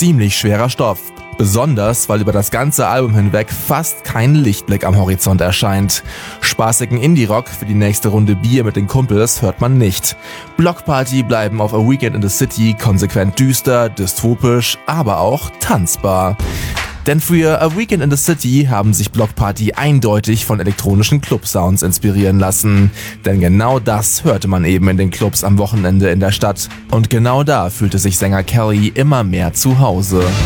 ziemlich schwerer Stoff. Besonders, weil über das ganze Album hinweg fast kein Lichtblick am Horizont erscheint. Spaßigen Indie-Rock für die nächste Runde Bier mit den Kumpels hört man nicht. Blockparty bleiben auf A Weekend in the City konsequent düster, dystopisch, aber auch tanzbar. Denn für A Weekend in the City haben sich Blockparty eindeutig von elektronischen Club-Sounds inspirieren lassen. Denn genau das hörte man eben in den Clubs am Wochenende in der Stadt. Und genau da fühlte sich Sänger Kelly immer mehr zu Hause.